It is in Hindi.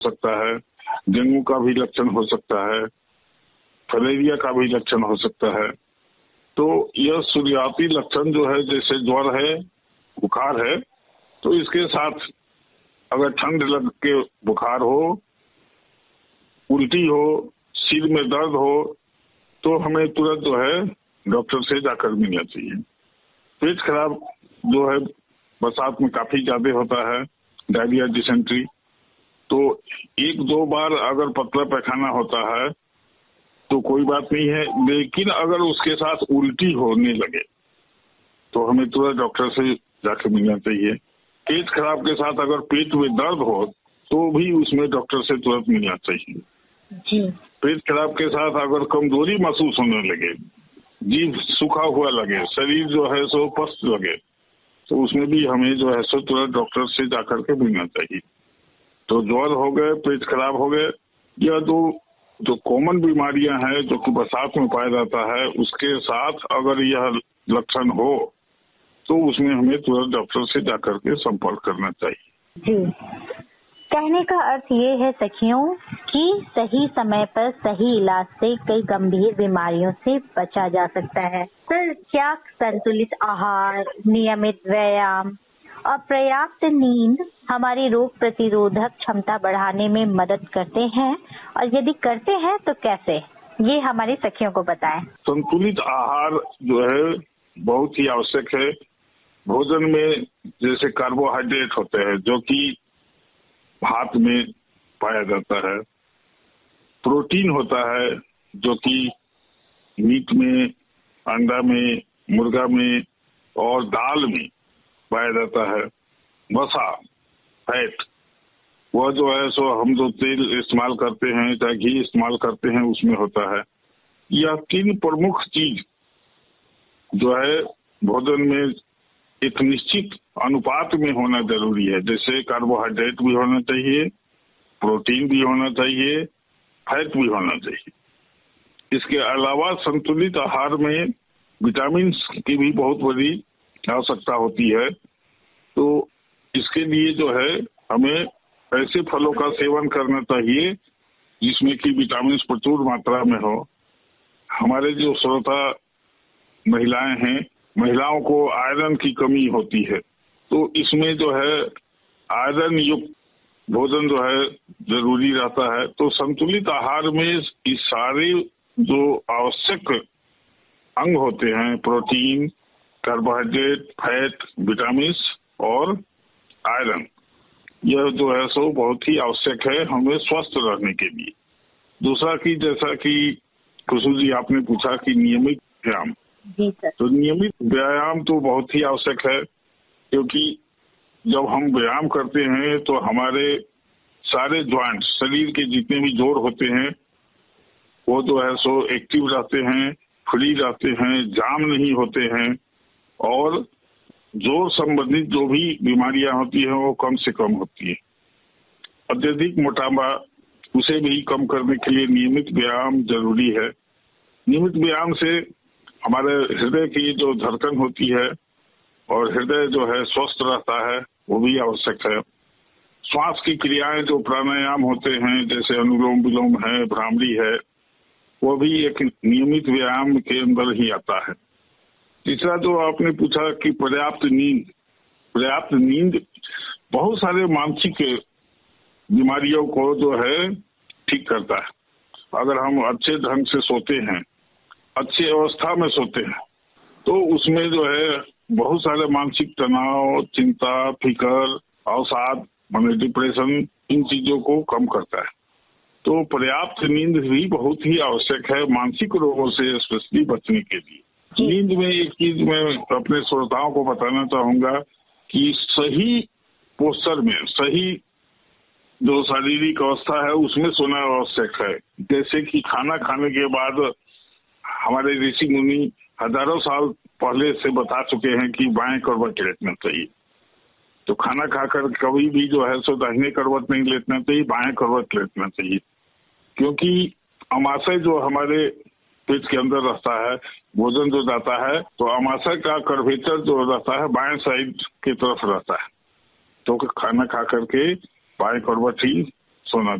सकता है, डेंगू का भी लक्षण हो सकता है, फलेरिया का भी लक्षण हो सकता है। तो यह शुरुआती लक्षण जो है, जैसे ज्वर है, बुखार है, तो इसके साथ अगर ठंड लग के बुखार हो, उल्टी हो, सिर में दर्द हो, तो हमें तुरंत जो है डॉक्टर से जाकर मिलना चाहिए। पेट खराब जो है बरसात में काफी ज्यादा होता है, डायरिया, डिसेंट्री, तो 1-2 बार अगर पतला पैखाना होता है तो कोई बात नहीं है, लेकिन अगर उसके साथ उल्टी होने लगे तो हमें तुरंत डॉक्टर से जाकर मिलना चाहिए। पेट खराब के साथ अगर पेट में दर्द हो तो भी उसमें डॉक्टर से तुरंत मिलना चाहिए जी। पेट खराब के साथ अगर कमजोरी महसूस होने लगे, जीभ सूखा हुआ लगे, शरीर जो है सो पस्त लगे, तो उसमें भी हमें जो है सो तुरंत डॉक्टर से जाकर के मिलना चाहिए। तो ज्वर हो गए, पेट खराब हो गए, यह जो कॉमन बीमारियां हैं जो कि बरसात में पाया जाता है, उसके साथ अगर यह लक्षण हो तो उसमें हमें तुरंत डॉक्टर से जाकर के संपर्क करना चाहिए। जी, कहने का अर्थ ये है सखियों कि सही समय पर सही इलाज से कई गंभीर बीमारियों से बचा जा सकता है। सर, क्या संतुलित आहार, नियमित व्यायाम और पर्याप्त नींद हमारी रोग प्रतिरोधक क्षमता बढ़ाने में मदद करते हैं, और यदि करते हैं तो कैसे, ये हमारी सखियों को बताएं। संतुलित आहार जो है बहुत ही आवश्यक है। भोजन में जैसे कार्बोहाइड्रेट होते हैं जो कि भात में पाया जाता है, प्रोटीन होता है जो कि मीट में, अंडा में, मुर्गा में और दाल में पाया जाता है, वसा, फैट, वह जो है सो हम जो तेल इस्तेमाल करते हैं, चाहे घी इस्तेमाल करते हैं, उसमें होता है। यह 3 प्रमुख चीज जो है भोजन में एक निश्चित अनुपात में होना जरूरी है। जैसे कार्बोहाइड्रेट भी होना चाहिए, प्रोटीन भी होना चाहिए, फैट भी होना चाहिए। इसके अलावा संतुलित आहार में विटामिन की भी बहुत बड़ी आवश्यकता होती है। तो इसके लिए जो है हमें ऐसे फलों का सेवन करना चाहिए जिसमें कि विटामिन प्रचुर मात्रा में हो। हमारे जो श्रोता महिलाएं हैं, महिलाओं को आयरन की कमी होती है, तो इसमें जो है आयरन युक्त भोजन जो है जरूरी रहता है। तो संतुलित आहार में इस सारे जो आवश्यक अंग होते हैं, प्रोटीन, कार्बोहाइड्रेट, फैट, विटामिन और आयरन, यह जो है सो बहुत ही आवश्यक है हमें स्वस्थ रहने के लिए। दूसरा कि जैसा कि खुशबू जी आपने पूछा कि नियमित व्यायाम, जी सर। तो नियमित व्यायाम तो बहुत ही आवश्यक है, क्योंकि जब हम व्यायाम करते हैं तो हमारे सारे ज्वाइंट्स, शरीर के जितने भी जोड़ होते हैं, वो जो है सो एक्टिव रहते हैं, फ्री रहते हैं, जाम नहीं होते हैं, और जोड़ संबंधित जो भी बीमारियां होती हैं वो कम से कम होती है। अत्यधिक मोटापा, उसे भी कम करने के लिए नियमित व्यायाम जरूरी है। नियमित व्यायाम से हमारे हृदय की जो धड़कन होती है और हृदय जो है स्वस्थ रहता है, वो भी आवश्यक है। श्वास की क्रियाएं जो प्राणायाम होते हैं, जैसे अनुलोम विलोम है, भ्रामरी है, वो भी एक नियमित व्यायाम के अंदर ही आता है। तीसरा जो आपने पूछा कि पर्याप्त नींद बहुत सारे मानसिक बीमारियों को जो है ठीक करता है। अगर हम अच्छे ढंग से सोते हैं, अच्छी अवस्था में सोते हैं, तो उसमें जो है बहुत सारे मानसिक तनाव, चिंता, फिकर, अवसाद माने डिप्रेशन, इन चीजों को कम करता है। तो पर्याप्त नींद भी बहुत ही आवश्यक है मानसिक रोगों से स्पेशली बचने के लिए। नींद में एक चीज मैं अपने श्रोताओं को बताना चाहूंगा कि सही पोस्चर में, सही जो शारीरिक अवस्था है उसमें सोना आवश्यक है। जैसे कि खाना खाने के बाद हमारे ऋषि मुनि हजारों साल पहले से बता चुके हैं कि बाएं करवट लेटना चाहिए। तो खाना खाकर कभी भी जो है सो दाहिने करवट नहीं लेटना चाहिए, बाएं करवट लेटना चाहिए, क्योंकि अमाशय जो हमारे पेट के अंदर रहता है, भोजन जो जाता है, तो अमाशय का कर्वेचर जो रहता है बाएं साइड की तरफ रहता है। तो खाना खा करके बाएं करवट ही सोना